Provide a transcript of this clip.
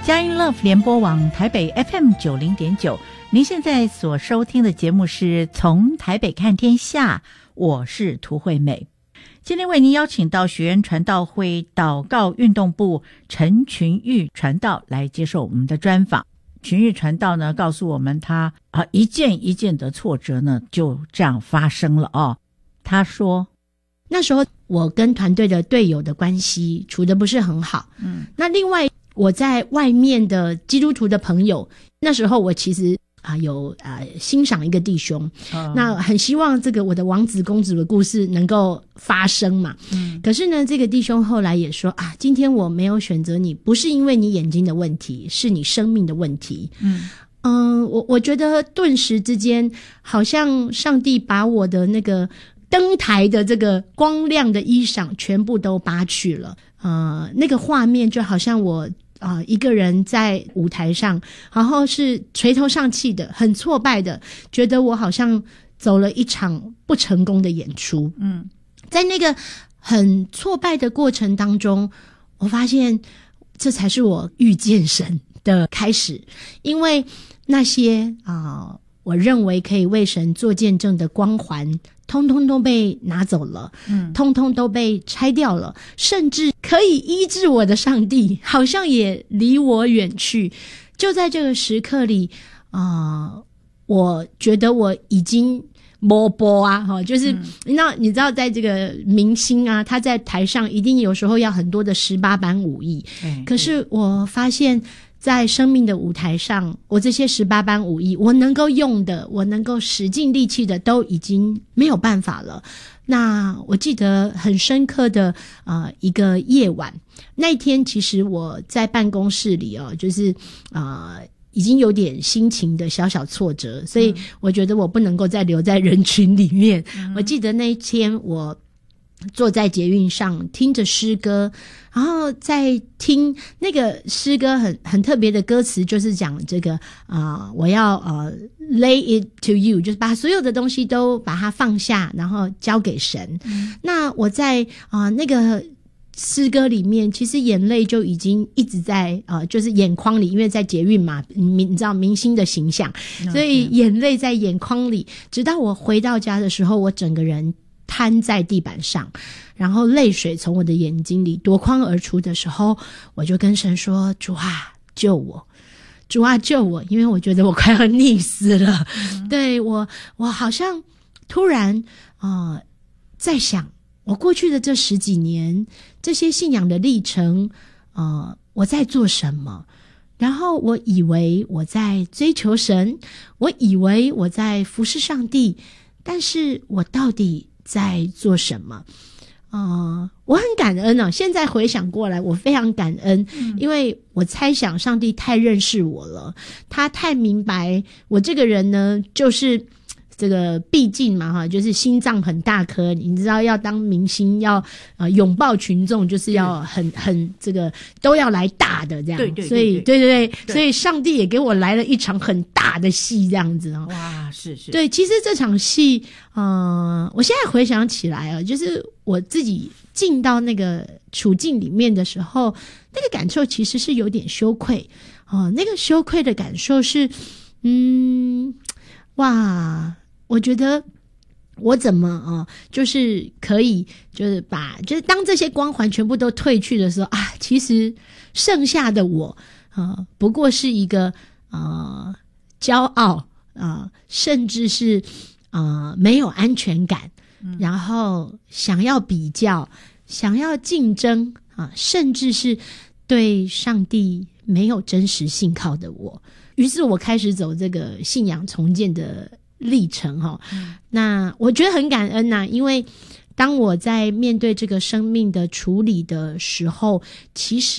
佳音 Love 联播网台北 FM90.9， 您现在所收听的节目是从台北看天下，我是涂惠美。今天为您邀请到学员传道会祷告运动部陈群玉传道来接受我们的专访。群玉传道呢告诉我们他一件一件的挫折呢就这样发生了哦。他说那时候我跟团队的队友的关系处得不是很好，那另外我在外面的基督徒的朋友，那时候我其实有欣赏一个弟兄，那很希望这个我的王子公主的故事能够发生嘛。可是呢，这个弟兄后来也说今天我没有选择你，不是因为你眼睛的问题，是你生命的问题。我觉得顿时之间，好像上帝把我的那个登台的这个光亮的衣裳全部都扒去了。那个画面就好像我一个人在舞台上，然后是垂头丧气的，很挫败的，觉得我好像走了一场不成功的演出。在那个很挫败的过程当中，我发现这才是我遇见神的开始，因为那些我认为可以为神做见证的光环通通都被拿走了，通通都被拆掉了，甚至可以医治我的上帝好像也离我远去。就在这个时刻里我觉得我已经没播就是你知道在这个明星他在台上一定有时候要很多的18般武艺，可是我发现在生命的舞台上，我这些18般武艺我能够用的，我能够使尽力气的都已经没有办法了。那我记得很深刻的一个夜晚，那天其实我在办公室里就是已经有点心情的小小挫折，所以我觉得我不能够再留在人群里面。我记得那一天我坐在捷运上听着诗歌，然后在听那个诗歌很特别的歌词，就是讲这个我要lay it to you， 就是把所有的东西都把它放下，然后交给神。那我在那个诗歌里面，其实眼泪就已经一直在就是眼眶里，因为在捷运嘛，你知道明星的形象，所以眼泪在眼眶里，直到我回到家的时候，我整个人瘫在地板上，然后泪水从我的眼睛里夺眶而出的时候，我就跟神说：主啊救我，主啊救我，因为我觉得我快要溺死了。对，我好像突然在想我过去的这10几年这些信仰的历程，我在做什么？然后我以为我在追求神，我以为我在服侍上帝，但是我到底在做什么？我很感恩现在回想过来，我非常感恩，因为我猜想上帝太认识我了，他太明白我这个人呢，就是这个毕竟嘛就是心脏很大颗，你知道要当明星要拥抱群众，就是要很这个都要来大的这样。对，所以对，所以上帝也给我来了一场很大的戏这样子哇，是对，其实这场戏我现在回想起来就是我自己进到那个处境里面的时候，那个感受其实是有点羞愧那个羞愧的感受是哇，我觉得我怎么就是可以就是当这些光环全部都褪去的时候其实剩下的我不过是一个骄傲甚至是没有安全感，然后想要比较，想要竞争甚至是对上帝没有真实信靠的我。于是我开始走这个信仰重建的历程那我觉得很感恩因为当我在面对这个生命的处理的时候，其实